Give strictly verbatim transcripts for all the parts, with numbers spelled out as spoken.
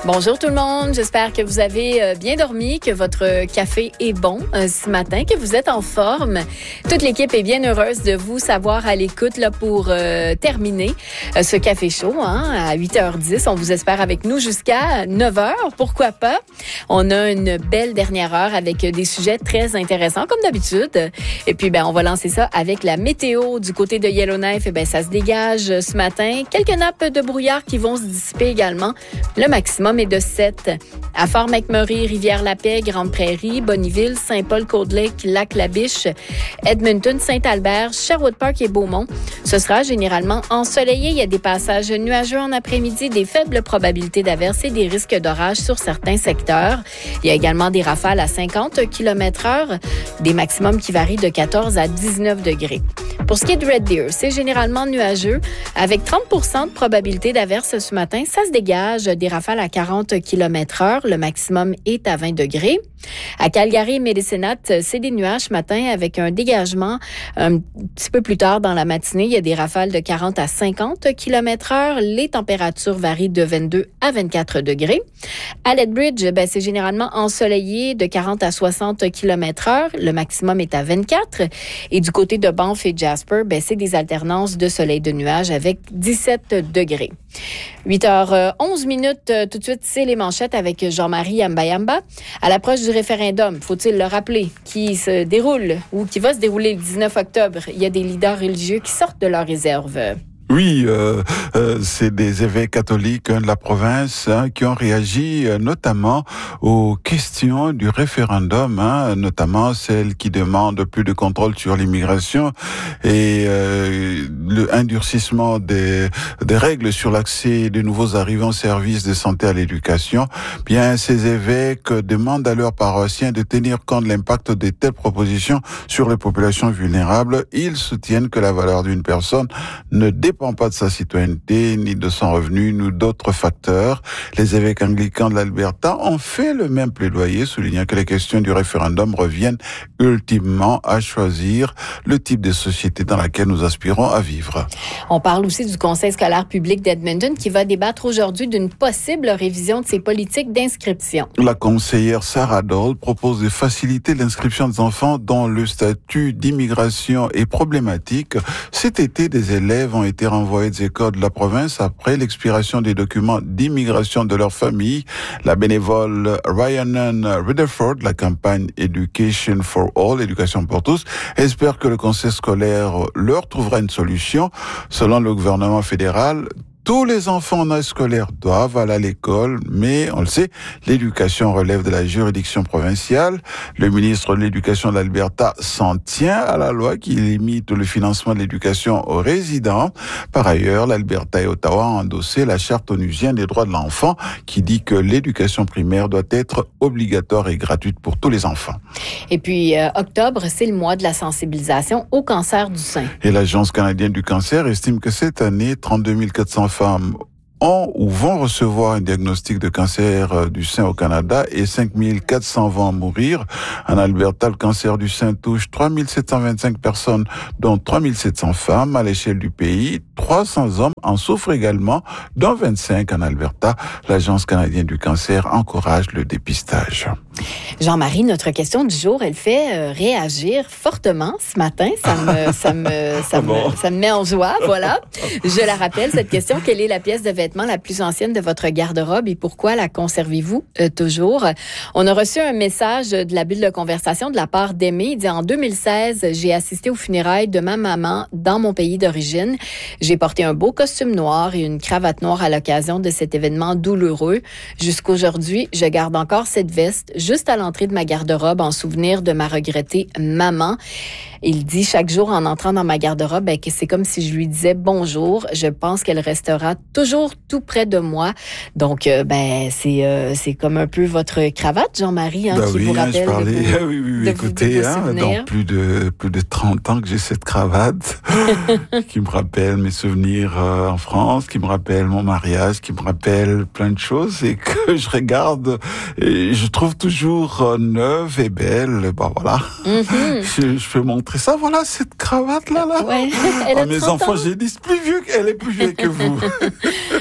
Bonjour tout le monde, j'espère que vous avez bien dormi, que votre café est bon euh, ce matin, que vous êtes en forme. Toute l'équipe est bien heureuse de vous savoir à l'écoute là pour euh, terminer euh, ce café chaud hein, à huit heures dix. On vous espère avec nous jusqu'à neuf heures, pourquoi pas. On a une belle dernière heure avec des sujets très intéressants comme d'habitude. Et puis ben on va lancer ça avec la météo du côté de Yellowknife. Et ben ça se dégage ce matin. Quelques nappes de brouillard qui vont se dissiper également. Le maximum est de sept. À Fort-McMurray, Rivière-la-Paix, Grande-Prairie, Bonnyville, Saint-Paul-Côte-Lake, Lac-La-Biche, Edmonton, Saint-Albert, Sherwood Park et Beaumont. Ce sera généralement ensoleillé. Il y a des passages nuageux en après-midi, des faibles probabilités d'averses et des risques d'orage sur certains secteurs. Il y a également des rafales à cinquante kilomètres heure, des maximums qui varient de quatorze à dix-neuf degrés. Pour ce qui est de Red Deer, c'est généralement nuageux. Avec trente pour cent de probabilité d'averse ce matin, ça se dégage des rafales à quarante kilomètres heure. Le maximum est à vingt degrés. À Calgary et Medicine Hat, c'est des nuages ce matin avec un dégagement un petit peu plus tard dans la matinée. Il y a des rafales de quarante à cinquante kilomètres heure. Les températures varient de vingt-deux à vingt-quatre degrés. À Lethbridge, ben, c'est généralement ensoleillé de quarante à soixante kilomètres heure. Le maximum est à vingt-quatre. Et du côté de Banff et Jasper, ben, c'est des alternances de soleil et de nuages avec dix-sept degrés. huit heures onze minutes, tout de suite, c'est les manchettes avec Jean-Marie Yamba-Yamba. À l'approche du référendum, faut-il le rappeler, qui se déroule ou qui va se dérouler le dix-neuf octobre, il y a des leaders religieux qui sortent de leur réserve. Oui, euh, euh, c'est des évêques catholiques hein, de la province hein, qui ont réagi euh, notamment aux questions du référendum, hein, notamment celles qui demandent plus de contrôle sur l'immigration et euh, le endurcissement des, des règles sur l'accès des nouveaux arrivants aux services de santé à l'éducation. Bien, ces évêques demandent à leurs paroissiens de tenir compte de l'impact de telles propositions sur les populations vulnérables. Ils soutiennent que la valeur d'une personne ne dépend pas de sa citoyenneté, ni de son revenu, ni d'autres facteurs. Les évêques anglicans de l'Alberta ont fait le même plaidoyer, soulignant que les questions du référendum reviennent ultimement à choisir le type de société dans laquelle nous aspirons à vivre. On parle aussi du Conseil scolaire public d'Edmonton qui va débattre aujourd'hui d'une possible révision de ses politiques d'inscription. La conseillère Sarah Dole propose de faciliter l'inscription des enfants dont le statut d'immigration est problématique. Cet été, des élèves ont été renvoyés des écoles de la province après l'expiration des documents d'immigration de leur famille. La bénévole Rhiannon Rutherford, la campagne Education for All, éducation pour tous, espère que le conseil scolaire leur trouvera une solution. Selon le gouvernement fédéral, tous les enfants en âge scolaire doivent aller à l'école, mais on le sait, l'éducation relève de la juridiction provinciale. Le ministre de l'Éducation de l'Alberta s'en tient à la loi qui limite le financement de l'éducation aux résidents. Par ailleurs, l'Alberta et Ottawa ont endossé la charte onusienne des droits de l'enfant qui dit que l'éducation primaire doit être obligatoire et gratuite pour tous les enfants. Et puis, euh, octobre, c'est le mois de la sensibilisation au cancer du sein. Et l'Agence canadienne du cancer estime que cette année, trente-deux mille quatre cents femmes ont ou vont recevoir un diagnostic de cancer du sein au Canada et cinq mille quatre cents vont en mourir. En Alberta, le cancer du sein touche trois mille sept cent vingt-cinq personnes, dont trois mille sept cents femmes. À l'échelle du pays, trois cents hommes en souffrent également, dont vingt-cinq en Alberta. L'Agence canadienne du cancer encourage le dépistage. Jean-Marie, notre question du jour, elle fait euh, réagir fortement ce matin. Ça me, ça me, ça me, ça me met en joie, voilà. Je la rappelle, cette question, quelle est la pièce de vêtement la plus ancienne de votre garde-robe et pourquoi la conservez-vous euh, toujours? On a reçu un message de la bulle de conversation de la part d'Aimé. Il dit, en deux mille seize, j'ai assisté aux funérailles de ma maman dans mon pays d'origine. J'ai porté un beau costume noir et une cravate noire à l'occasion de cet événement douloureux. Jusqu'aujourd'hui, je garde encore cette veste juste à l'entrée de ma garde-robe en souvenir de ma regrettée maman. Il dit chaque jour en entrant dans ma garde-robe ben, que c'est comme si je lui disais bonjour. Je pense qu'elle restera toujours tout près de moi. Donc, euh, ben c'est euh, c'est comme un peu votre cravate, Jean-Marie, hein, ben qui oui, vous hein, rappelle je parlais, de vos, oui, oui, oui, de écoutez, vous, de hein, dans plus de plus de trente ans que j'ai cette cravate qui me rappelle mes souvenirs euh, en France, qui me rappelle mon mariage, qui me rappelle plein de choses et que je regarde et je trouve toujours euh, neuve et belle. Bon voilà, mm-hmm. je, je peux montrer ça. Voilà cette cravate là là. Ouais, elle a oh, mes enfants, j'ai dit plus vieux qu'elle est plus vieille que vous.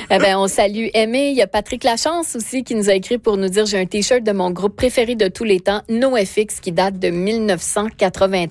Eh ben, on salue Aimé. Il y a Patrick Lachance aussi qui nous a écrit pour nous dire « J'ai un T-shirt de mon groupe préféré de tous les temps, NoFX, qui date de dix-neuf cent quatre-vingt-treize. »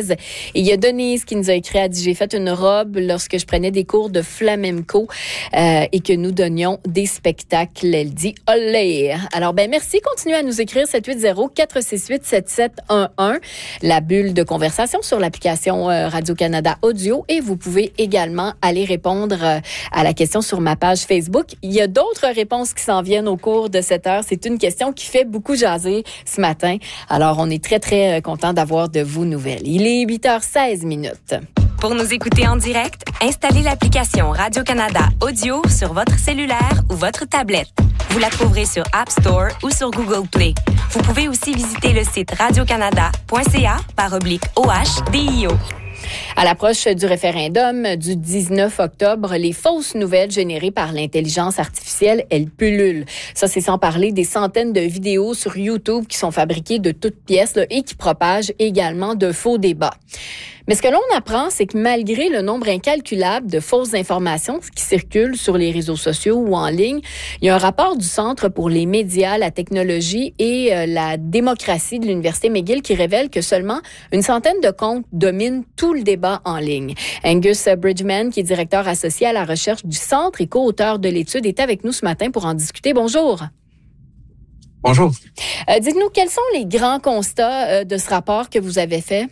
Et il y a Denise qui nous a écrit, a dit « J'ai fait une robe lorsque je prenais des cours de flamenco euh, et que nous donnions des spectacles. » Elle dit « Olé! » Alors, ben merci. Continuez à nous écrire sept huit zéro, quatre six huit, sept sept un un. La bulle de conversation sur l'application euh, Radio-Canada Audio. Et vous pouvez également aller répondre euh, à la question sur ma page Facebook. Il y a d'autres réponses qui s'en viennent au cours de cette heure. C'est une question qui fait beaucoup jaser ce matin. Alors, on est très, très content d'avoir de vos nouvelles. Il est huit heures seize minutes. Pour nous écouter en direct, installez l'application Radio-Canada Audio sur votre cellulaire ou votre tablette. Vous la trouverez sur App Store ou sur Google Play. Vous pouvez aussi visiter le site radiocanada point c a par oblique O H D I O. À l'approche du référendum du dix-neuf octobre, les fausses nouvelles générées par l'intelligence artificielle, elles pullulent. Ça, c'est sans parler des centaines de vidéos sur YouTube qui sont fabriquées de toutes pièces là, et qui propagent également de faux débats. Mais ce que l'on apprend, c'est que malgré le nombre incalculable de fausses informations qui circulent sur les réseaux sociaux ou en ligne, il y a un rapport du Centre pour les médias, la technologie et euh, la démocratie de l'Université McGill qui révèle que seulement une centaine de comptes dominent tout le débat en ligne. Angus Bridgman, qui est directeur associé à la recherche du Centre et co-auteur de l'étude, est avec nous ce matin pour en discuter. Bonjour. Bonjour. Euh, dites-nous, quels sont les grands constats euh, de ce rapport que vous avez fait?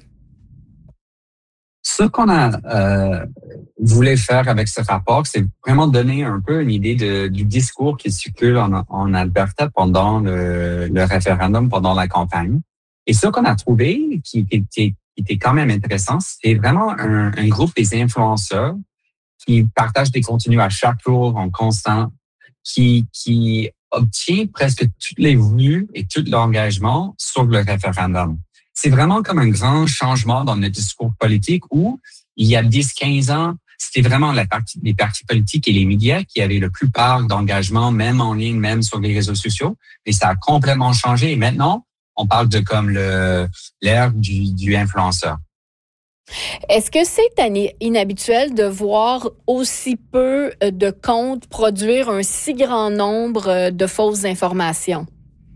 Ce qu'on a euh, voulu faire avec ce rapport, c'est vraiment donner un peu une idée de, du discours qui circule en, en Alberta pendant le, le référendum, pendant la campagne. Et ce qu'on a trouvé, qui, qui, qui était quand même intéressant, c'est vraiment un, un groupe des influenceurs qui partagent des contenus à chaque jour en constant, qui, qui obtient presque toutes les vues et tout l'engagement sur le référendum. C'est vraiment comme un grand changement dans le discours politique où, il y a dix quinze ans, c'était vraiment la partie, les partis politiques et les médias qui avaient le plus part d'engagement, même en ligne, même sur les réseaux sociaux. Et ça a complètement changé. Et maintenant, on parle de comme le l'ère du, du influenceur. Est-ce que c'est inhabituel de voir aussi peu de comptes produire un si grand nombre de fausses informations?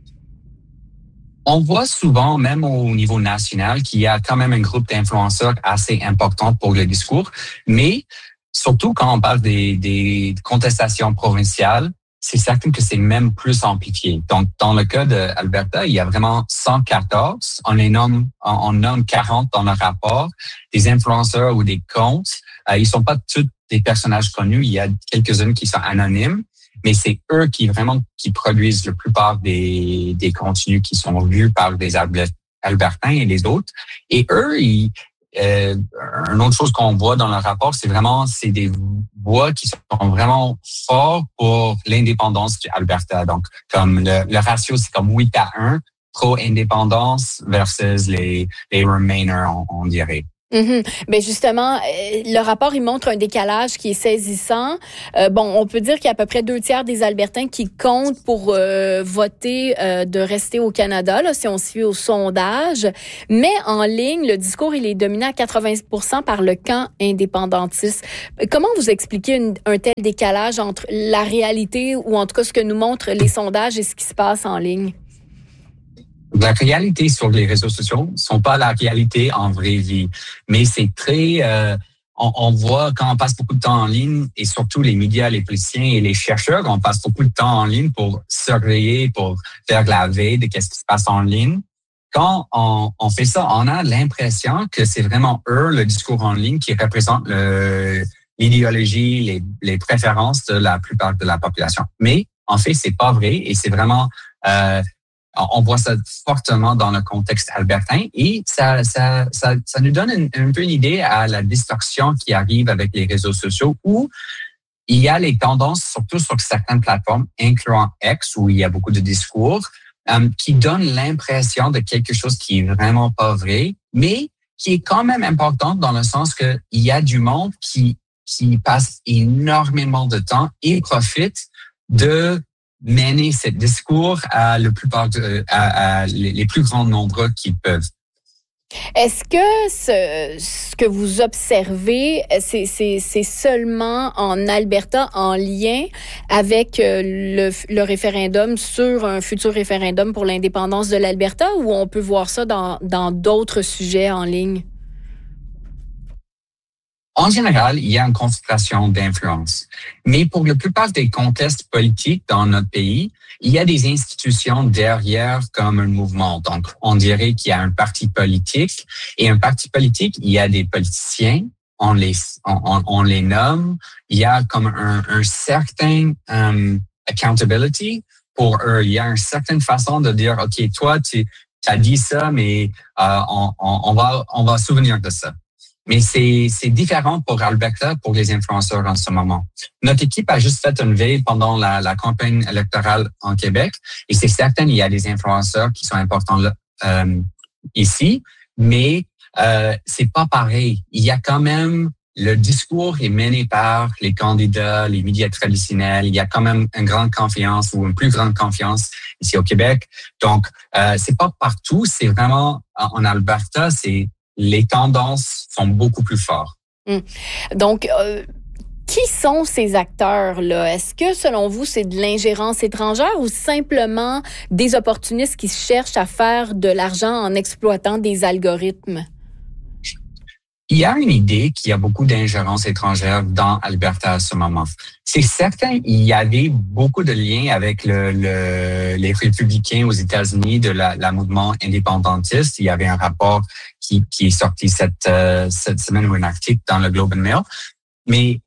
On voit souvent, même au niveau national, qu'il y a quand même un groupe d'influenceurs assez important pour le discours, mais surtout quand on parle des, des contestations provinciales, c'est certain que c'est même plus amplifié. Donc, dans le cas d'Alberta, il y a vraiment cent quatorze, on les nomme, on nomme quarante dans le rapport, des influenceurs ou des comptes. Euh, ils sont pas tous des personnages connus, il y a quelques-uns qui sont anonymes. Mais c'est eux qui vraiment qui produisent la plupart des, des contenus qui sont vus par des Albertains et les autres. Et eux, ils, euh, une autre chose qu'on voit dans le rapport, c'est vraiment c'est des voix qui sont vraiment forts pour l'indépendance du Alberta. Donc, comme le, le ratio, c'est comme huit à un pro-indépendance versus les, les Remainers, on, on dirait. Mm-hmm. Ben justement, euh, le rapport, il montre un décalage qui est saisissant. Euh, bon, on peut dire qu'il y a à peu près deux tiers des Albertains qui comptent pour euh, voter euh, de rester au Canada, là, si on se fie au sondage. Mais en ligne, le discours, il est dominé à quatre-vingts pour cent par le camp indépendantiste. Comment vous expliquez une, un tel décalage entre la réalité, ou en tout cas ce que nous montrent les sondages, et ce qui se passe en ligne? La réalité sur les réseaux sociaux ne sont pas la réalité en vraie vie, mais c'est très, euh, on, on voit quand on passe beaucoup de temps en ligne, et surtout les médias, les politiciens et les chercheurs, on passe beaucoup de temps en ligne pour surveiller, pour faire la veille de qu'est-ce qui se passe en ligne. Quand on, on fait ça, on a l'impression que c'est vraiment eux, le discours en ligne, qui représente le, l'idéologie, les, les préférences de la plupart de la population. Mais en fait, c'est pas vrai, et c'est vraiment euh, on voit ça fortement dans le contexte albertain, et ça, ça, ça, ça nous donne une, un peu une idée à la distorsion qui arrive avec les réseaux sociaux, où il y a les tendances, surtout sur certaines plateformes, incluant X, où il y a beaucoup de discours, euh, qui donnent l'impression de quelque chose qui est vraiment pas vrai, mais qui est quand même important dans le sens que il y a du monde qui, qui passe énormément de temps et profite de mener ce discours à la plupart de, à, à les, les plus grands nombres qu'ils peuvent. Est-ce que ce, ce que vous observez, c'est, c'est, c'est seulement en Alberta en lien avec le, le référendum sur un futur référendum pour l'indépendance de l'Alberta, ou on peut voir ça dans, dans d'autres sujets en ligne? En général, il y a une concentration d'influence. Mais pour la plupart des contextes politiques dans notre pays, il y a des institutions derrière comme un mouvement. Donc, on dirait qu'il y a un parti politique. Et un parti politique, il y a des politiciens, on les, on, on les nomme. Il y a comme un, un certain um, accountability pour eux. Il y a une certaine façon de dire, OK, toi, tu as dit ça, mais euh, on, on, on va on va se souvenir de ça. Mais c'est, c'est différent pour Alberta, pour les influenceurs en ce moment. Notre équipe a juste fait une veille pendant la, la campagne électorale en Québec. Et c'est certain, il y a des influenceurs qui sont importants là, euh, ici. Mais euh, c'est pas pareil. Il y a quand même, le discours est mené par les candidats, les médias traditionnels. Il y a quand même une grande confiance ou une plus grande confiance ici au Québec. Donc, euh, c'est pas partout. C'est vraiment, en Alberta, c'est les tendances sont beaucoup plus fortes. Hum. Donc, euh, qui sont ces acteurs-là? Est-ce que, selon vous, c'est de l'ingérence étrangère ou simplement des opportunistes qui cherchent à faire de l'argent en exploitant des algorithmes? Il y a une idée qu'il y a beaucoup d'ingérence étrangère dans Alberta à ce moment. C'est certain, il y avait beaucoup de liens avec le, le, les républicains aux États-Unis de la, la mouvement indépendantiste. Il y avait un rapport qui, qui est sorti cette, euh, cette semaine ou un article dans le Globe and Mail. Mais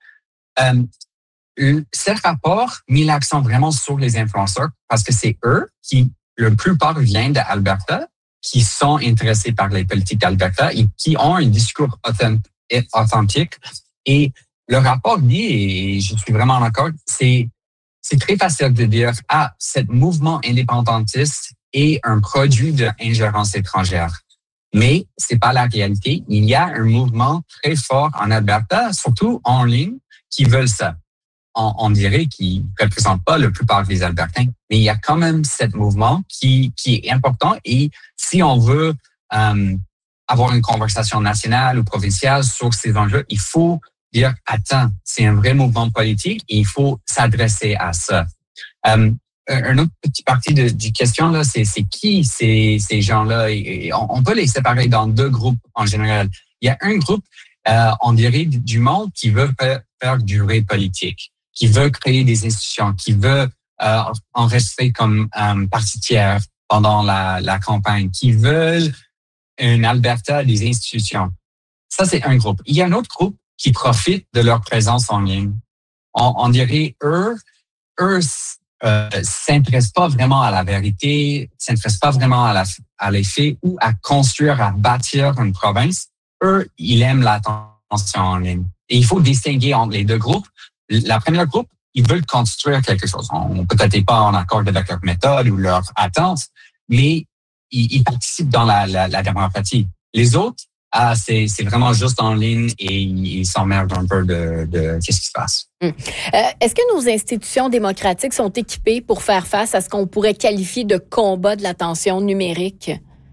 euh, ce rapport mit l'accent vraiment sur les influenceurs parce que c'est eux qui, la plupart viennent d'Alberta, qui sont intéressés par les politiques d'Alberta et qui ont un discours authentique. Et le rapport dit, et je suis vraiment d'accord, c'est, c'est très facile de dire, ah, ce mouvement indépendantiste est un produit de ingérence étrangère. Mais c'est pas la réalité. Il y a un mouvement très fort en Alberta, surtout en ligne, qui veulent ça. On, on dirait qu'ils ne représentent pas la plupart des Albertains, mais il y a quand même ce mouvement qui, qui est important. Et si on veut euh, avoir une conversation nationale ou provinciale sur ces enjeux, il faut dire, attends, c'est un vrai mouvement politique et il faut s'adresser à ça. Euh, un autre petit partie de, du question, là, c'est, c'est qui ces, ces gens-là? Et, et on, on peut les séparer dans deux groupes en général. Il y a un groupe, euh, on dirait, du monde qui veut faire, faire durer politique, qui veut créer des institutions, qui veut euh, en rester comme euh, partie tiers pendant la, la campagne, qui veulent un Alberta des institutions. Ça, c'est un groupe. Il y a un autre groupe qui profite de leur présence en ligne. On, on dirait, eux, eux euh, s'intéressent pas vraiment à la vérité, s'intéressent pas vraiment à, la, à les faits ou à construire, à bâtir une province. Eux, ils aiment l'attention en ligne. Et il faut distinguer entre les deux groupes. La première groupe, ils veulent construire quelque chose. On peut-être n'est pas en accord avec leur méthode ou leur attente, mais ils, ils participent dans la, la, la démocratie. Les autres, ah, c'est, c'est vraiment juste en ligne et ils s'emmerdent un peu de, de qu'est-ce qui se passe. Hum. Euh, est-ce que nos institutions démocratiques sont équipées pour faire face à ce qu'on pourrait qualifier de combat de l'attention numérique?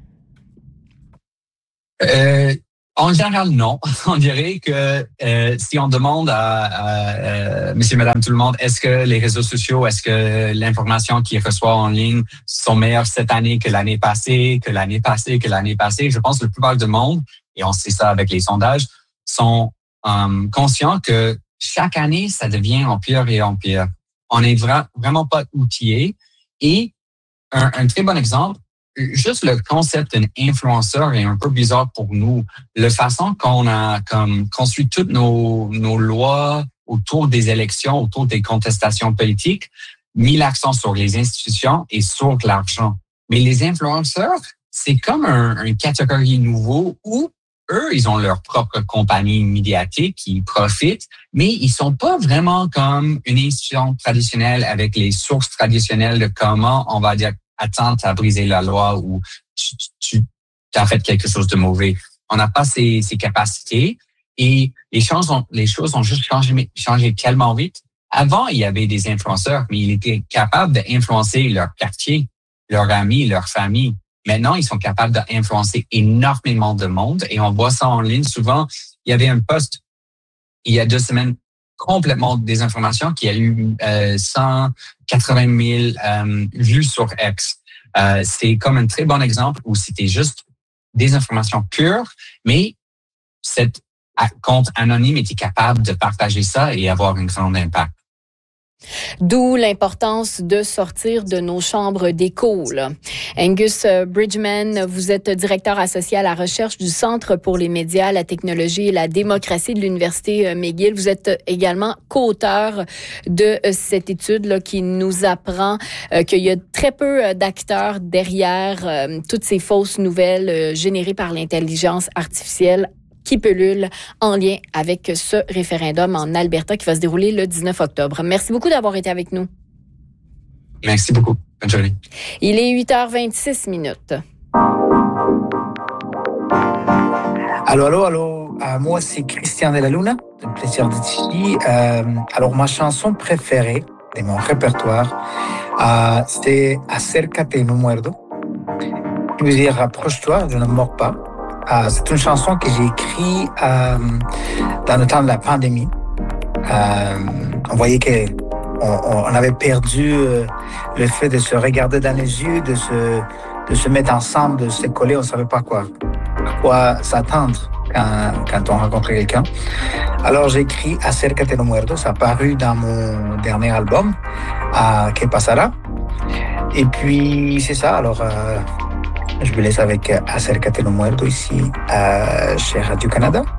Euh, En général, non. On dirait que euh, si on demande à, à, à monsieur, madame, tout le monde, est-ce que les réseaux sociaux, est-ce que l'information qu'ils reçoivent en ligne sont meilleures cette année que l'année passée, que l'année passée, que l'année passée, je pense que la plupart du monde, et on sait ça avec les sondages, sont euh, conscients que chaque année, ça devient en pire et en pire. On n'est vra- vraiment pas outillés. Et un, un très bon exemple, juste le concept d'un influenceur est un peu bizarre pour nous. La façon qu'on a comme construit toutes nos, nos lois autour des élections, autour des contestations politiques, mis l'accent sur les institutions et sur l'argent. Mais les influenceurs, c'est comme un, une catégorie nouveau où eux, ils ont leur propre compagnie médiatique qui profitent, mais ils sont pas vraiment comme une institution traditionnelle avec les sources traditionnelles de comment on va dire attends, tu as brisé la loi ou tu, tu, tu as fait quelque chose de mauvais. On n'a pas ces, ces capacités et les choses ont, les choses ont juste changé, changé tellement vite. Avant, il y avait des influenceurs, mais ils étaient capables d'influencer leur quartier, leurs amis, leur famille. maintenant, ils sont capables d'influencer énormément de monde et on voit ça en ligne. Souvent, il y avait un post il y a deux semaines complètement des informations qui a eu euh, cent quatre-vingt mille euh, vues sur X. Euh, c'est comme un très bon exemple où c'était juste des informations pures, mais cette compte anonyme était capable de partager ça et avoir un grand impact. D'où l'importance de sortir de nos chambres d'écho. Là. Angus Bridgman, vous êtes directeur associé à la recherche du Centre pour les médias, la technologie et la démocratie de l'Université McGill. Vous êtes également co-auteur de cette étude là, qui nous apprend euh, qu'il y a très peu d'acteurs derrière euh, toutes ces fausses nouvelles euh, générées par l'intelligence artificielle qui pullule en lien avec ce référendum en Alberta qui va se dérouler le dix-neuf octobre. Merci beaucoup d'avoir été avec nous. Merci beaucoup. Bonne journée. Il est huit heures vingt-six minutes. Allô, allô, allô. Euh, moi, c'est Christian de la Luna. C'est un plaisir d'être ici. Euh, alors, ma chanson préférée de mon répertoire, euh, c'était Acércate no muerdo. Je veux dire, rapproche-toi, je ne mords pas. Euh, c'est une chanson que j'ai écrite euh, dans le temps de la pandémie. Euh, on voyait que on, on avait perdu euh, le fait de se regarder dans les yeux, de se, de se mettre ensemble, de se coller. On ne savait pas quoi, à quoi s'attendre quand, quand on rencontrait quelqu'un. Alors j'ai écrit Acércate no muerdo. Ça a paru dans mon dernier album, euh, Que Pasara. Et puis c'est ça. Alors euh, je vous laisse avec Acércate no muerdo ici euh, chez Radio-Canada.